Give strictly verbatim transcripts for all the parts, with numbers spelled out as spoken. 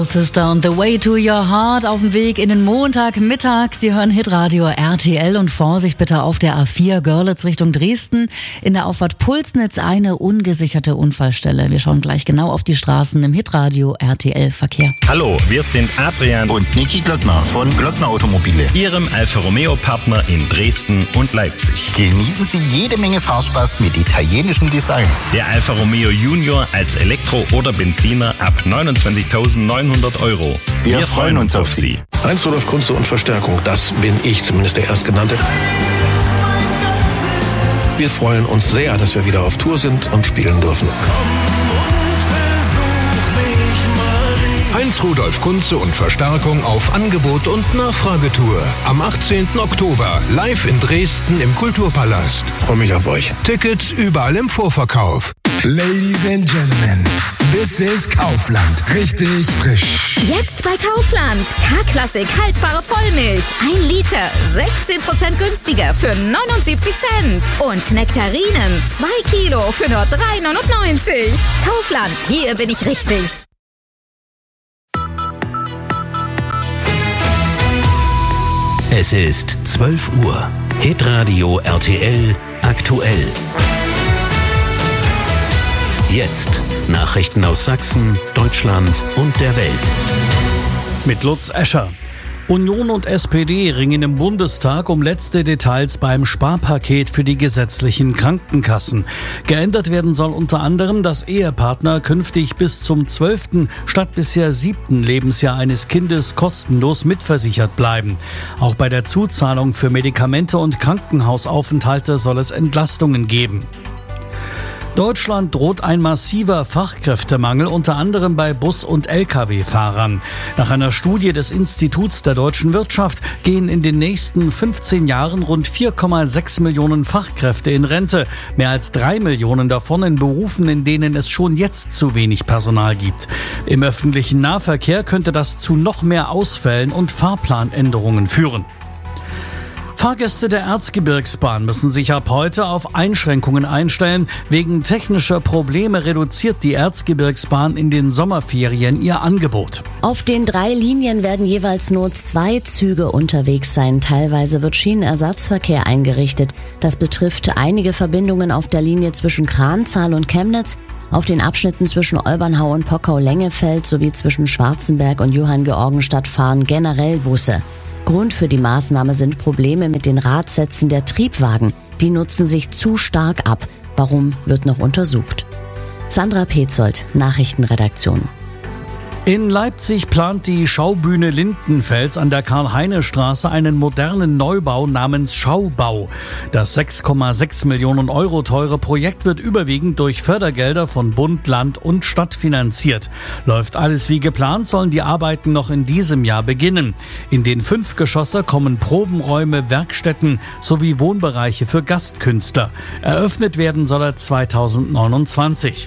Sister on the way to your heart auf dem Weg in den Montagmittag. Sie hören Hitradio R T L und Vorsicht bitte auf der A vier Görlitz Richtung Dresden. In der Auffahrt Pulsnitz eine ungesicherte Unfallstelle. Wir schauen gleich genau auf die Straßen im Hitradio R T L Verkehr. Hallo, wir sind Adrian und Niki Glöckner von Glöckner Automobile, Ihrem Alfa Romeo Partner in Dresden und Leipzig. Genießen Sie jede Menge Fahrspaß mit italienischem Design. Der Alfa Romeo Junior als Elektro- oder Benziner ab neunundzwanzigtausendneunhundert Euro. Wir, wir freuen uns auf Sie. Heinz Rudolf Kunze und Verstärkung, das bin ich, zumindest der Erstgenannte. Wir freuen uns sehr, dass wir wieder auf Tour sind und spielen dürfen. Heinz Rudolf Kunze und Verstärkung auf Angebot und Nachfragetour. Am achtzehnten Oktober live in Dresden im Kulturpalast. Ich freue mich auf euch. Tickets überall im Vorverkauf. Ladies and Gentlemen, this is Kaufland. Richtig frisch. Jetzt bei Kaufland. K-Klassik haltbare Vollmilch. Ein Liter. sechzehn Prozent günstiger für neunundsiebzig Cent. Und Nektarinen. zwei Kilo für nur drei neunundneunzig. Kaufland. Hier bin ich richtig. Es ist zwölf Uhr. Hitradio R T L aktuell. Jetzt Nachrichten aus Sachsen, Deutschland und der Welt. Mit Lutz Escher. Union und S P D ringen im Bundestag um letzte Details beim Sparpaket für die gesetzlichen Krankenkassen. Geändert werden soll unter anderem, dass Ehepartner künftig bis zum zwölften statt bisher siebten Lebensjahr eines Kindes kostenlos mitversichert bleiben. Auch bei der Zuzahlung für Medikamente und Krankenhausaufenthalte soll es Entlastungen geben. Deutschland droht ein massiver Fachkräftemangel, unter anderem bei Bus- und L K W-Fahrern. Nach einer Studie des Instituts der deutschen Wirtschaft gehen in den nächsten fünfzehn Jahren rund vier Komma sechs Millionen Fachkräfte in Rente. Mehr als drei Millionen davon in Berufen, in denen es schon jetzt zu wenig Personal gibt. Im öffentlichen Nahverkehr könnte das zu noch mehr Ausfällen und Fahrplanänderungen führen. Fahrgäste der Erzgebirgsbahn müssen sich ab heute auf Einschränkungen einstellen. Wegen technischer Probleme reduziert die Erzgebirgsbahn in den Sommerferien ihr Angebot. Auf den drei Linien werden jeweils nur zwei Züge unterwegs sein. Teilweise wird Schienenersatzverkehr eingerichtet. Das betrifft einige Verbindungen auf der Linie zwischen Kranzahl und Chemnitz, auf den Abschnitten zwischen Olbernhau und Pockau-Lengefeld sowie zwischen Schwarzenberg und Johanngeorgenstadt fahren generell Busse. Grund für die Maßnahme sind Probleme mit den Radsätzen der Triebwagen. Die nutzen sich zu stark ab. Warum, wird noch untersucht. Sandra Petzold, Nachrichtenredaktion. In Leipzig plant die Schaubühne Lindenfels an der Karl-Heine-Straße einen modernen Neubau namens Schaubau. Das sechs Komma sechs Millionen Euro teure Projekt wird überwiegend durch Fördergelder von Bund, Land und Stadt finanziert. Läuft alles wie geplant, sollen die Arbeiten noch in diesem Jahr beginnen. In den fünf Geschosse kommen Probenräume, Werkstätten sowie Wohnbereiche für Gastkünstler. Eröffnet werden soll er zweitausendneunundzwanzig.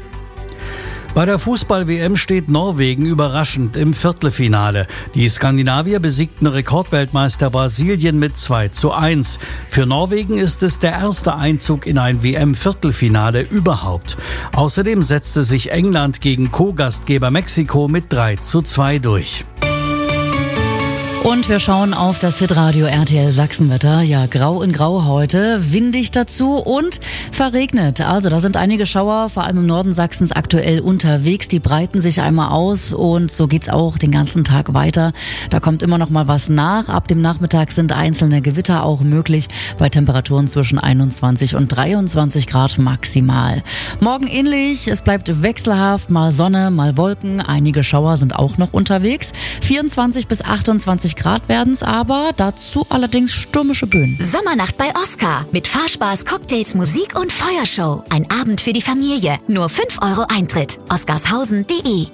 Bei der Fußball-W M steht Norwegen überraschend im Viertelfinale. Die Skandinavier besiegten Rekordweltmeister Brasilien mit zwei zu eins. Für Norwegen ist es der erste Einzug in ein W M-Viertelfinale überhaupt. Außerdem setzte sich England gegen Co-Gastgeber Mexiko mit drei zu zwei durch. Und wir schauen auf das Hitradio R T L Sachsenwetter. Ja, grau in grau heute, windig dazu und verregnet. Also da sind einige Schauer, vor allem im Norden Sachsens aktuell unterwegs. Die breiten sich einmal aus und so geht's auch den ganzen Tag weiter. Da kommt immer noch mal was nach. Ab dem Nachmittag sind einzelne Gewitter auch möglich bei Temperaturen zwischen einundzwanzig und dreiundzwanzig Grad maximal. Morgen ähnlich, es bleibt wechselhaft, mal Sonne, mal Wolken. Einige Schauer sind auch noch unterwegs. vierundzwanzig bis achtundzwanzig Grad werden es aber, dazu allerdings stürmische Böen. Sommernacht bei Oscar mit Fahrspaß, Cocktails, Musik und Feuershow. Ein Abend für die Familie. Nur fünf Euro Eintritt. oscarshausen punkt de.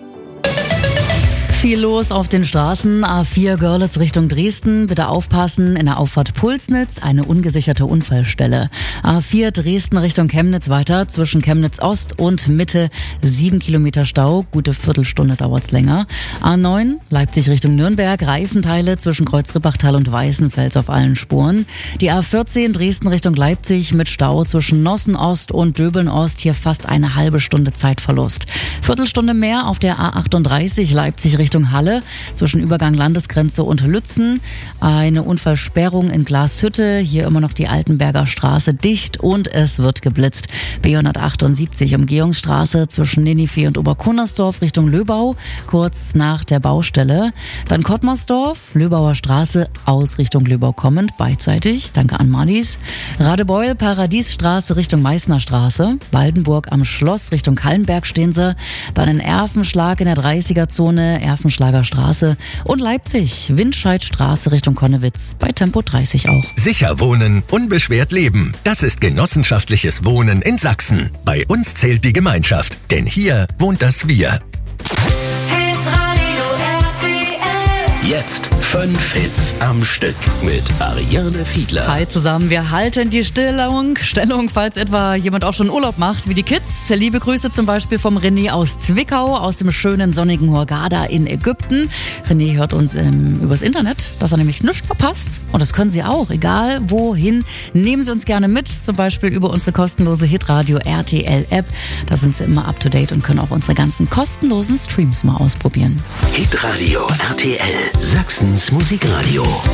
Viel los auf den Straßen. A vier Görlitz Richtung Dresden. Bitte aufpassen. In der Auffahrt Pulsnitz eine ungesicherte Unfallstelle. A vier Dresden Richtung Chemnitz weiter. Zwischen Chemnitz Ost und Mitte sieben Kilometer Stau. Gute Viertelstunde dauert's länger. A neun Leipzig Richtung Nürnberg. Reifenteile zwischen Kreuz-Rippachtal und Weißenfels auf allen Spuren. Die A vierzehn Dresden Richtung Leipzig mit Stau zwischen Nossen Ost und Döbeln Ost. Hier fast eine halbe Stunde Zeitverlust. Viertelstunde mehr auf der A achtunddreißig Leipzig Richtung Richtung Halle zwischen Übergang Landesgrenze und Lützen. Eine Unfallsperrung in Glashütte, hier immer noch die Altenberger Straße dicht und es wird geblitzt. B hundertachtundsiebzig Umgehungsstraße zwischen Ninive und Oberkunnersdorf Richtung Löbau, kurz nach der Baustelle. Dann Kottmersdorf, Löbauer Straße aus Richtung Löbau kommend, beidseitig, danke an Marlies. Radebeul, Paradiesstraße Richtung Meißner Straße, Waldenburg am Schloss Richtung Kallenberg stehen sie. Dann in Erfenschlag in der dreißiger-Zone, Erfenschlager Straße und Leipzig, Windscheidstraße Richtung Konnewitz, bei Tempo dreißig auch. Sicher wohnen, unbeschwert leben. Das ist genossenschaftliches Wohnen in Sachsen. Bei uns zählt die Gemeinschaft, denn hier wohnt das Wir. Jetzt fünf Hits am Stück mit Ariane Fiedler. Hi zusammen, wir halten die Stellung, Stellung, falls etwa jemand auch schon Urlaub macht, wie die Kids. Liebe Grüße zum Beispiel vom René aus Zwickau, aus dem schönen sonnigen Hurghada in Ägypten. René hört uns ähm, übers Internet, dass er nämlich nichts verpasst. Und das können Sie auch, egal wohin. Nehmen Sie uns gerne mit, zum Beispiel über unsere kostenlose Hitradio R T L App. Da sind Sie immer up to date und können auch unsere ganzen kostenlosen Streams mal ausprobieren. Hitradio R T L, Sachsens Musikradio.